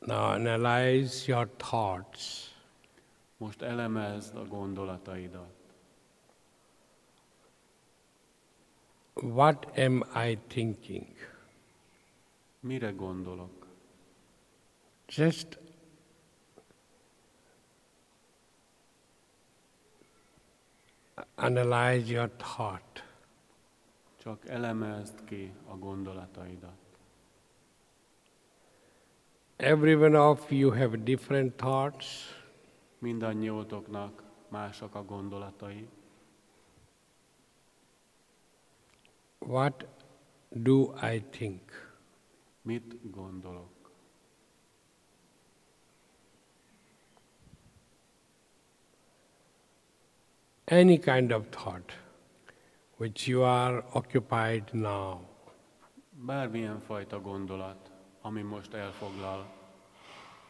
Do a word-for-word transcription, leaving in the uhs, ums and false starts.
Now analyze your thoughts. Most elemezd a gondolataidat. What am I thinking? Mire gondolok? Just analyze your thought. Csak elemezd ki a gondolataidat. Every one of you have different thoughts. Mindannyiótoknak mások a gondolatai. What do I think? Mit gondolok? Any kind of thought which you are occupied now. Bármilyen fajta gondolat, ami most elfoglal